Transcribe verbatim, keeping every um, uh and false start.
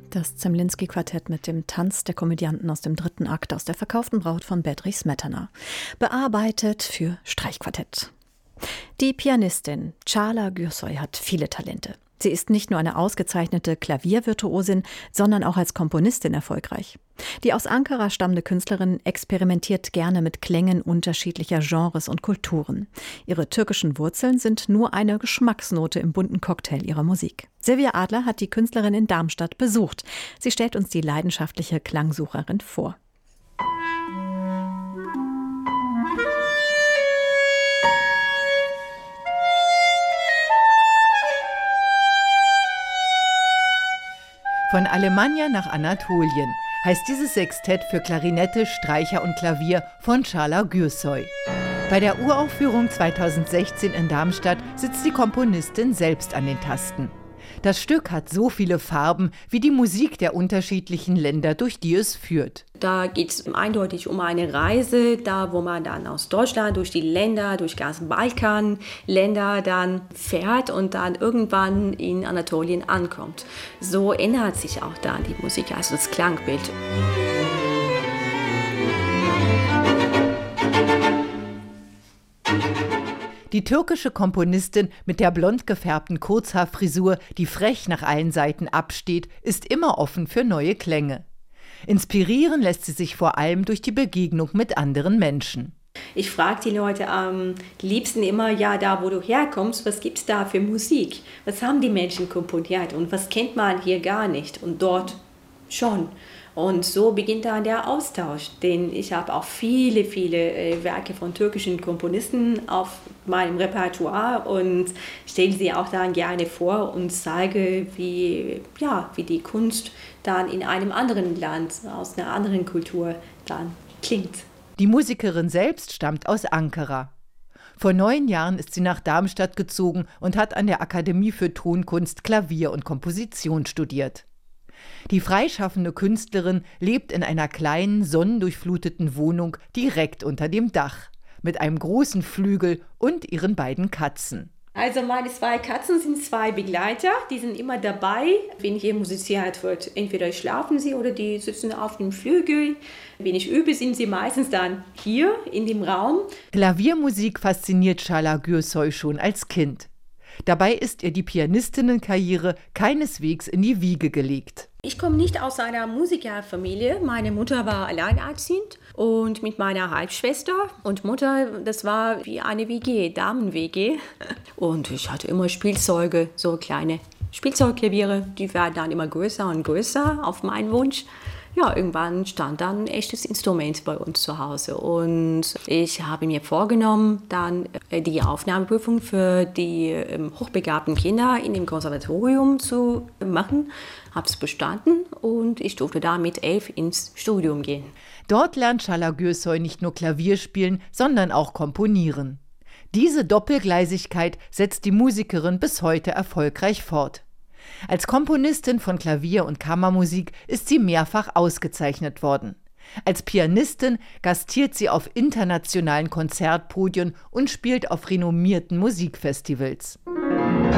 Das Zemlinsky-Quartett mit dem Tanz der Komödianten aus dem dritten Akt aus der verkauften Braut von Bedřich Smetana. Bearbeitet für Streichquartett. Die Pianistin Çağla Gürsoy hat viele Talente. Sie ist nicht nur eine ausgezeichnete Klaviervirtuosin, sondern auch als Komponistin erfolgreich. Die aus Ankara stammende Künstlerin experimentiert gerne mit Klängen unterschiedlicher Genres und Kulturen. Ihre türkischen Wurzeln sind nur eine Geschmacksnote im bunten Cocktail ihrer Musik. Silvia Adler hat die Künstlerin in Darmstadt besucht. Sie stellt uns die leidenschaftliche Klangsucherin vor. Von Alemannia nach Anatolien heißt dieses Sextett für Klarinette, Streicher und Klavier von Çağla Gürsoy. Bei der Uraufführung zweitausendsechzehn in Darmstadt sitzt die Komponistin selbst an den Tasten. Das Stück hat so viele Farben wie die Musik der unterschiedlichen Länder, durch die es führt. Da geht es eindeutig um eine Reise, da wo man dann aus Deutschland durch die Länder, durch ganz Balkanländer dann fährt und dann irgendwann in Anatolien ankommt. So ändert sich auch dann die Musik, also das Klangbild. Die türkische Komponistin mit der blond gefärbten Kurzhaarfrisur, die frech nach allen Seiten absteht, ist immer offen für neue Klänge. Inspirieren lässt sie sich vor allem durch die Begegnung mit anderen Menschen. Ich frage die Leute am liebsten immer, ja, da wo du herkommst, was gibt es da für Musik? Was haben die Menschen komponiert und was kennt man hier gar nicht und dort schon? Und so beginnt dann der Austausch, denn ich habe auch viele, viele äh, Werke von türkischen Komponisten auf meinem Repertoire und stelle sie auch dann gerne vor und zeige, wie, ja, wie die Kunst dann in einem anderen Land, aus einer anderen Kultur dann klingt. Die Musikerin selbst stammt aus Ankara. Vor neun Jahren ist sie nach Darmstadt gezogen und hat an der Akademie für Tonkunst Klavier und Komposition studiert. Die freischaffende Künstlerin lebt in einer kleinen, sonnendurchfluteten Wohnung direkt unter dem Dach, mit einem großen Flügel und ihren beiden Katzen. Also meine zwei Katzen sind zwei Begleiter, die sind immer dabei, wenn hier musiziert wird. Entweder schlafen sie oder die sitzen auf dem Flügel. Wenn ich übe, sind sie meistens dann hier in dem Raum. Klaviermusik fasziniert Çağla Gürsoy schon als Kind. Dabei ist ihr die Pianistinnenkarriere keineswegs in die Wiege gelegt. Ich komme nicht aus einer Musikerfamilie. Meine Mutter war alleinerziehend und mit meiner Halbschwester. Und Mutter, das war wie eine W G, Damen-W G. Und ich hatte immer Spielzeuge, so kleine Spielzeugklaviere. Die werden dann immer größer und größer auf meinen Wunsch. Ja, irgendwann stand dann ein echtes Instrument bei uns zu Hause und ich habe mir vorgenommen, dann die Aufnahmeprüfung für die hochbegabten Kinder in dem Konservatorium zu machen. Habe es bestanden und ich durfte da mit elf ins Studium gehen. Dort lernt Çağla Gürsoy nicht nur Klavier spielen, sondern auch komponieren. Diese Doppelgleisigkeit setzt die Musikerin bis heute erfolgreich fort. Als Komponistin von Klavier- und Kammermusik ist sie mehrfach ausgezeichnet worden. Als Pianistin gastiert sie auf internationalen Konzertpodien und spielt auf renommierten Musikfestivals.